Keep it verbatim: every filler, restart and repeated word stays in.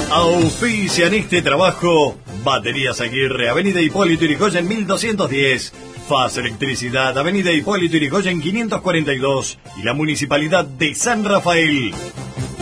Auspician este trabajo Baterías Aguirre, Avenida Hipólito Yrigoyen mil doscientos diez, Faz Electricidad, Avenida Hipólito Yrigoyen quinientos cuarenta y dos y la Municipalidad de San Rafael.